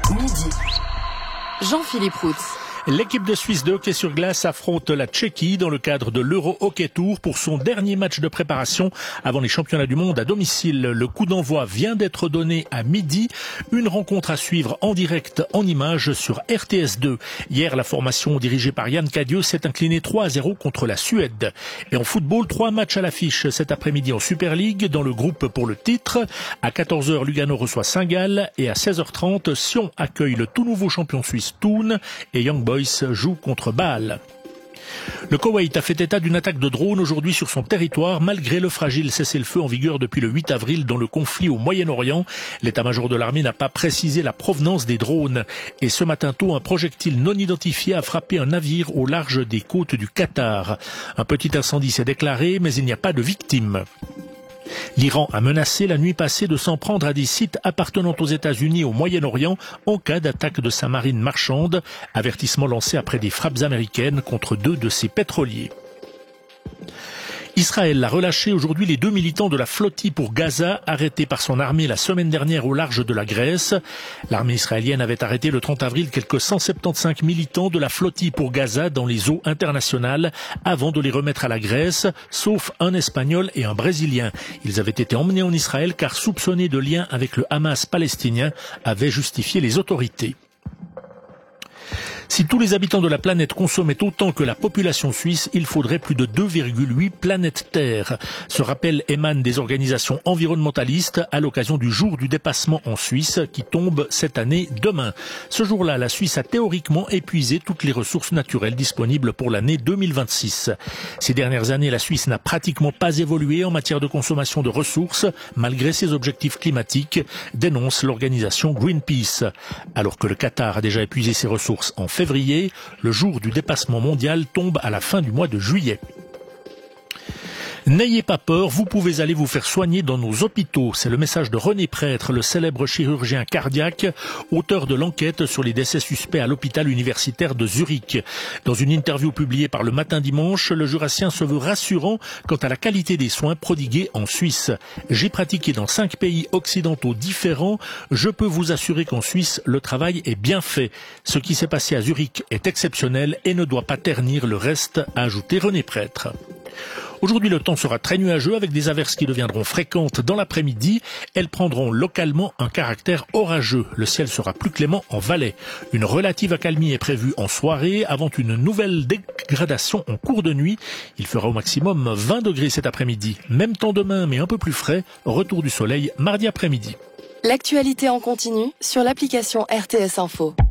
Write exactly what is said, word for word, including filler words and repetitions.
Midi. Jean-Philippe Roux. L'équipe de Suisse de hockey sur glace affronte la Tchéquie dans le cadre de l'Euro Hockey Tour pour son dernier match de préparation avant les championnats du monde à domicile. Le coup d'envoi vient d'être donné à midi. Une rencontre à suivre en direct en images sur R T S deux. Hier, la formation dirigée par Yann Cadieux s'est inclinée trois à zéro contre la Suède. Et en football, trois matchs à l'affiche cet après-midi en Super League dans le groupe pour le titre. À quatorze heures, Lugano reçoit Saint-Gall et à seize heures trente, Sion accueille le tout nouveau champion suisse Thun et Young Boys joue contre Bâle. Le Koweït a fait état d'une attaque de drone aujourd'hui sur son territoire, malgré le fragile cessez-le-feu en vigueur depuis le huit avril dans le conflit au Moyen-Orient. L'état-major de l'armée n'a pas précisé la provenance des drones. Et ce matin tôt, un projectile non identifié a frappé un navire au large des côtes du Qatar. Un petit incendie s'est déclaré, mais il n'y a pas de victimes. L'Iran a menacé la nuit passée de s'en prendre à des sites appartenant aux États-Unis et au Moyen-Orient en cas d'attaque de sa marine marchande. Avertissement lancé après des frappes américaines contre deux de ses pétroliers. Israël a relâché aujourd'hui les deux militants de la flottille pour Gaza, arrêtés par son armée la semaine dernière au large de la Grèce. L'armée israélienne avait arrêté le trente avril quelques cent soixante-quinze militants de la flottille pour Gaza dans les eaux internationales avant de les remettre à la Grèce, sauf un Espagnol et un Brésilien. Ils avaient été emmenés en Israël car soupçonnés de liens avec le Hamas palestinien, avaient justifié les autorités. Si tous les habitants de la planète consommaient autant que la population suisse, il faudrait plus de deux virgule huit planètes Terre. Ce rappel émane des organisations environnementalistes à l'occasion du jour du dépassement en Suisse qui tombe cette année demain. Ce jour-là, la Suisse a théoriquement épuisé toutes les ressources naturelles disponibles pour l'année deux mille vingt-six. Ces dernières années, la Suisse n'a pratiquement pas évolué en matière de consommation de ressources, malgré ses objectifs climatiques, dénonce l'organisation Greenpeace. Alors que le Qatar a déjà épuisé ses ressources en février, le jour du dépassement mondial tombe à la fin du mois de juillet. N'ayez pas peur, vous pouvez aller vous faire soigner dans nos hôpitaux. C'est le message de René Prêtre, le célèbre chirurgien cardiaque, auteur de l'enquête sur les décès suspects à l'hôpital universitaire de Zurich. Dans une interview publiée par Le Matin Dimanche, le Jurassien se veut rassurant quant à la qualité des soins prodigués en Suisse. J'ai pratiqué dans cinq pays occidentaux différents. Je peux vous assurer qu'en Suisse, le travail est bien fait. Ce qui s'est passé à Zurich est exceptionnel et ne doit pas ternir le reste, a ajouté René Prêtre. Aujourd'hui, le temps sera très nuageux avec des averses qui deviendront fréquentes dans l'après-midi. Elles prendront localement un caractère orageux. Le ciel sera plus clément en Valais. Une relative accalmie est prévue en soirée avant une nouvelle dégradation en cours de nuit. Il fera au maximum vingt degrés cet après-midi. Même temps demain, mais un peu plus frais. Retour du soleil mardi après-midi. L'actualité en continu sur l'application R T S Info.